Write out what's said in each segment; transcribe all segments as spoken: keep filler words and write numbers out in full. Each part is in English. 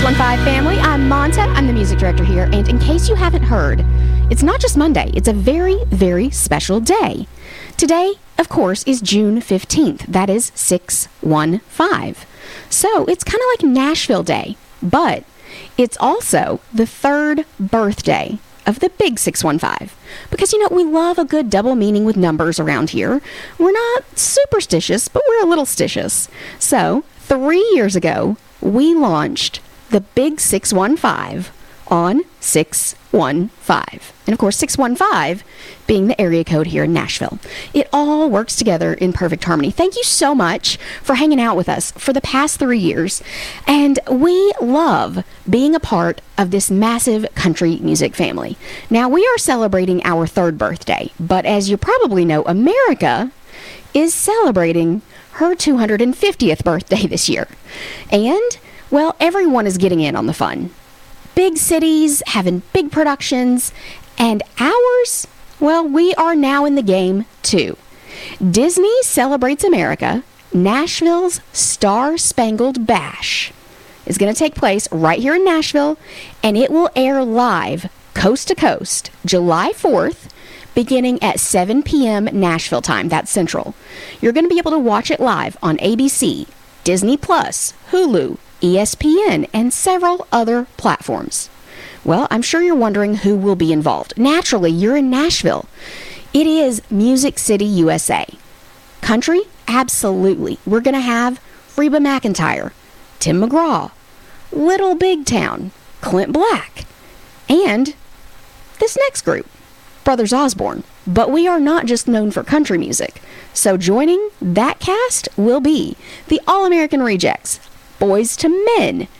one five family, I'm Monta. I'm the music director here, and in case you haven't heard, it's not just Monday, it's a very, very special day. Today, of course, is June fifteenth. That is six one five. So it's kind of like Nashville Day, but it's also the third birthday of the big six one five. Because, you know, we love a good double meaning with numbers around here. We're not superstitious, but we're a little stitious. So, three years ago, we launched the big six one five on six one five. And of course, six one five being the area code here in Nashville. It all works together in perfect harmony. Thank you so much for hanging out with us for the past three years. And we love being a part of this massive country music family. Now, we are celebrating our third birthday, but as you probably know, America is celebrating her two hundred fiftieth birthday this year. And, well, everyone is getting in on the fun. Big cities having big productions, and ours, well, we are now in the game too. Disney Celebrates America, Nashville's Star-Spangled Bash, is going to take place right here in Nashville, and it will air live coast to coast July fourth, beginning at seven p.m. Nashville time. That's Central. You're going to be able to watch it live on A B C, Disney Plus, Hulu, E S P N, and several other platforms. Well, I'm sure you're wondering who will be involved. Naturally, you're in Nashville. It is Music City, U S A. Country? Absolutely. We're going to have Reba McEntire, Tim McGraw, Little Big Town, Clint Black, and this next group, Brothers Osborne. But we are not just known for country music. So joining that cast will be the All-American Rejects, Boys to Men,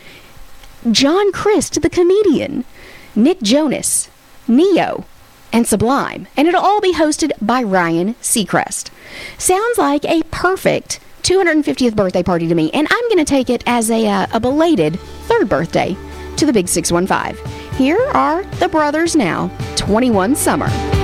John Christ the comedian, Nick Jonas, Neo, and Sublime. And it'll all be hosted by Ryan Seacrest. Sounds like a perfect two hundred fiftieth birthday party to me, and I'm going to take it as a, uh, a belated third birthday to the big six one five. Here are the brothers now, twenty-one Summer.